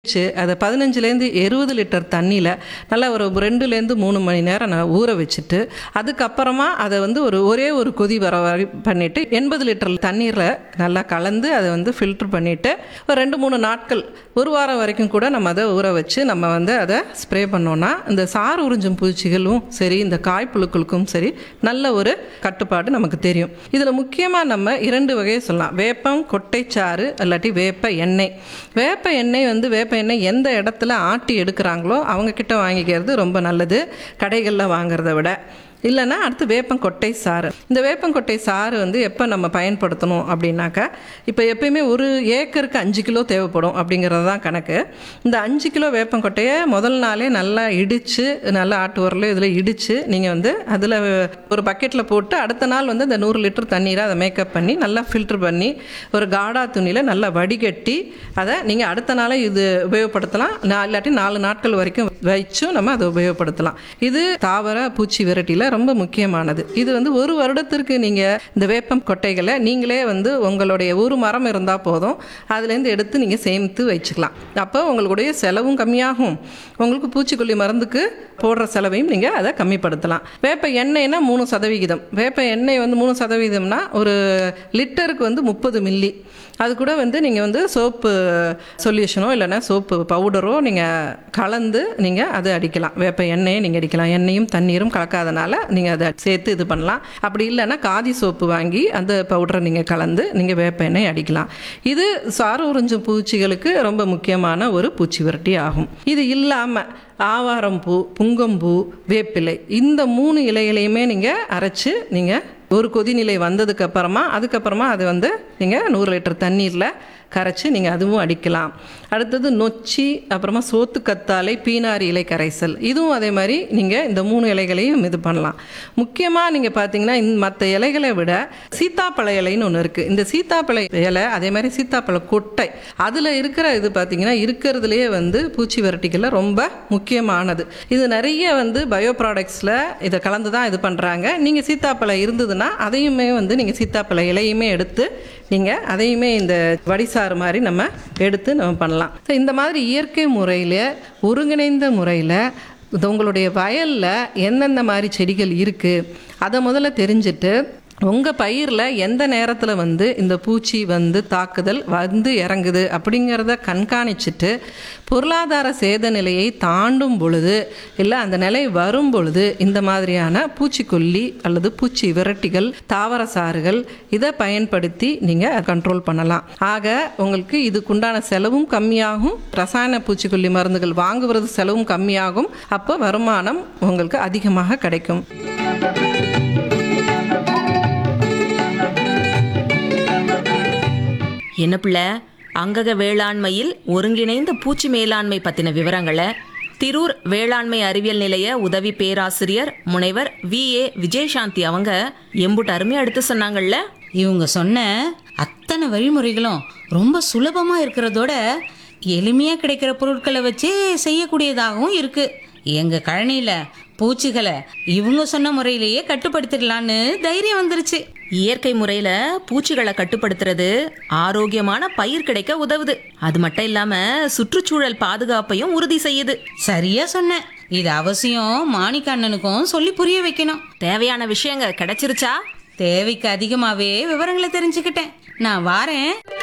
அதை 15லேருந்து 20 லிட்டர் தண்ணியில் நல்லா ஒரு 2லேருந்து 3 மணி நேரம் நான் ஊற வச்சுட்டு அதுக்கப்புறமா அதை வந்து ஒரே ஒரு கொதி வர வரை பண்ணிவிட்டு 80 லிட்டர் தண்ணீரில் நல்லா கலந்து அதை வந்து ஃபில்ட்ரு பண்ணிவிட்டு ஒரு 2-3 நாட்கள் ஒரு வாரம் வரைக்கும் கூட நம்ம அதை ஊற வச்சு நம்ம வந்து அதை ஸ்ப்ரே பண்ணோன்னா இந்த சாறு உறிஞ்சும் பூச்சிகளும் சரி இந்த காய்ப்புழுக்களுக்கும் சரி நல்ல ஒரு கட்டுப்பாடு நமக்கு தெரியும். இதில் முக்கியமாக நம்ம 2 வகையை சொல்லலாம். வேப்பம் கொட்டைச்சாறு இல்லாட்டி வேப்ப எண்ணெய். வேப்ப எண்ணெய் வந்து வேப்ப எண்ணெய் எந்த இடத்துல ஆட்டி எடுக்கிறாங்களோ அவங்கக்கிட்ட வாங்கிக்கிறது ரொம்ப நல்லது கடைகளில் வாங்குறத விட. இல்லைன்னா அடுத்து வேப்பங்கொட்டை சாறு. இந்த வேப்பங்கொட்டை சாறு வந்து எப்போ நம்ம பயன்படுத்தணும் அப்படின்னாக்கா, இப்போ எப்பயுமே ஒரு ஏக்கருக்கு 5 கிலோ தேவைப்படும் அப்படிங்கிறது தான் கணக்கு. இந்த 5 கிலோ வேப்பங்கொட்டையை முதல் நாளே நல்லா இடித்து நல்லா ஆட்டு உரல் இதில் இடித்து நீங்கள் வந்து அதில் ஒரு பக்கெட்டில் போட்டு அடுத்த நாள் வந்து இந்த 100 லிட்டர் தண்ணீரை அதை மேக்கப் பண்ணி நல்லா ஃபில்ட்ரு பண்ணி ஒரு காடா துணியில் நல்லா வடிகட்டி அதை நீங்கள் அடுத்த நாளே இது உபயோகப்படுத்தலாம். இல்லாட்டி 4 நாட்கள் வரைக்கும் வச்சும் நம்ம அதை உபயோகப்படுத்தலாம். இது தாவர பூச்சி விரட்டியில் ரொம்ப முக்கியமானது. இது வந்து ஒரு வருடத்திற்கு நீங்கள் இந்த வேப்பம் கொட்டைகளை நீங்களே வந்து உங்களுடைய ஒரு மரம் இருந்தால் போதும், அதுலேருந்து எடுத்து நீங்கள் சேமித்து வச்சுக்கலாம். அப்போ உங்களுடைய செலவும் கம்மியாகும், உங்களுக்கு பூச்சிக்கொல்லி மருந்துக்கு போடுற செலவையும் நீங்கள் அதை கம்மிப்படுத்தலாம். வேப்ப எண்ணெய்னா 3%. வேப்ப எண்ணெய் வந்து 3%னா ஒரு லிட்டருக்கு வந்து 30 மில்லி. அது கூட வந்து நீங்கள் வந்து சோப்பு சொல்யூஷனோ இல்லைன்னா சோப்பு பவுடரோ நீங்கள் கலந்து நீங்கள் அதை அடிக்கலாம். வேப்ப எண்ணெயை நீங்கள் அடிக்கலாம். எண்ணெயும் தண்ணீரும் கலக்காதனால நீங்கள் அதை சேர்த்து இது பண்ணலாம். அப்படி இல்லைன்னா காதி சோப்பு வாங்கி அந்த பவுடரை நீங்கள் கலந்து நீங்கள் வேப்ப எண்ணெய் அடிக்கலாம். இது சாறு உறிஞ்சும் பூச்சிகளுக்கு ரொம்ப முக்கியமான ஒரு பூச்சி விரட்டி ஆகும். இது இல்லாமல் ஆவாரம்பூ, புங்கம்பூ, வேப்பிலை இந்த 3 இலைகளையுமே நீங்கள் அரைச்சி நீங்கள் ஒரு கொதிநிலை வந்ததுக்கப்புறமா அதுக்கப்புறமா அதை வந்து நீங்கள் 100 லிட்டர் தண்ணீரில் கரைச்சி நீங்கள் அதுவும் அடிக்கலாம். அடுத்தது நொச்சி, அப்புறமா சோத்து கத்தாழை, பீனாரி இலை கரைசல், இதுவும் அதே மாதிரி நீங்கள் இந்த 3 இலைகளையும் இது பண்ணலாம். முக்கியமாக நீங்கள் பார்த்தீங்கன்னா மற்ற இலைகளை விட சீத்தாப்பழ இலைன்னு ஒன்று இருக்குது. இந்த சீத்தாப்பழ இலை அதே மாதிரி சீத்தாப்பழ கொட்டை அதில் இருக்கிற இது பார்த்தீங்கன்னா இருக்கிறதுலையே வந்து பூச்சி விரட்டிகளில் ரொம்ப முக்கியமானது. இது நிறைய வந்து பயோ ப்ராடக்ட்ஸில் இதை கலந்து தான் இது பண்ணுறாங்க. நீங்கள் சீத்தாப்பழம் இருந்ததுன்னா அதையுமே வந்து நீங்கள் சீத்தாப்பழ இலையுமே எடுத்து நீங்கள் அதையுமே இந்த வடிசாறு மாதிரி நம்ம எடுத்து நம்ம பண்ணலாம். ஸோ இந்த மாதிரி இயற்கை முறையில் ஒருங்கிணைந்த முறையில் உங்களுடைய வயலில் எந்தெந்த மாதிரி செடிகள் இருக்குது அதை முதல்ல தெரிஞ்சுட்டு உங்கள் பயிரில் எந்த நேரத்தில் வந்து இந்த பூச்சி வந்து தாக்குதல் வந்து இறங்குது அப்படிங்கிறத கண்காணிச்சுட்டு பொருளாதார சேத நிலையை தாண்டும் பொழுது இல்லை அந்த நிலை வரும் பொழுது இந்த மாதிரியான பூச்சிக்கொல்லி அல்லது பூச்சி விரட்டிகள், தாவர சாறுகள் இதை பயன்படுத்தி நீங்கள் கண்ட்ரோல் பண்ணலாம். ஆக உங்களுக்கு இதுக்குண்டான செலவும் கம்மியாகும், ரசாயன பூச்சிக்கொல்லி மருந்துகள் வாங்குவது செலவும் கம்மியாகும். அப்போ வருமானம் உங்களுக்கு அதிகமாக கிடைக்கும். என்ன பிள்ளை, அங்கக வேளாண்மையில் ஒருங்கிணைந்த பூச்சி மேலாண்மை பற்றின விவரங்களை திரூர் வேளாண்மை அறிவியல் நிலைய உதவி பேராசிரியர் முனைவர் VA விஜயசாந்தி அவங்க எம்புட்டு அருமையாக எடுத்து சொன்னாங்கல்ல. இவங்க சொன்ன அத்தனை வழிமுறைகளும் ரொம்ப சுலபமாக இருக்கிறதோட எளிமையாக கிடைக்கிற பொருட்களை வச்சே செய்யக்கூடியதாகவும் இருக்குது. எங்கள் கழனியில் பூச்சிகளை இவங்க சொன்ன முறையிலேயே கட்டுப்படுத்திடலான்னு தைரியம் வந்துருச்சு. இயற்கை முறையில் பூச்சிகளை கட்டுப்படுத்துறது ஆரோக்கியமான பயிர் கிடைக்க உதவுது. அது மட்டும் இல்லாமல் சுற்றுச்சூழல் பாதுகாப்பையும் உறுதி செய்யுது. சரியா சொன்ன. இது அவசியம் மாணிக்க அண்ணனுக்கும் சொல்லி புரிய வைக்கணும். தேவையான விஷயங்க கிடைச்சிருச்சா? தேவைக்கு அதிகமாகவே விவரங்களை தெரிஞ்சுக்கிட்டேன். நான் வாரேன்.